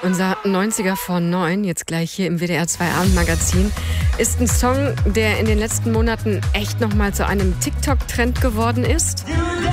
Unser 90er vor 9, jetzt gleich hier im WDR 2 Abendmagazin, ist ein Song, der in den letzten Monaten echt nochmal zu einem TikTok-Trend geworden ist.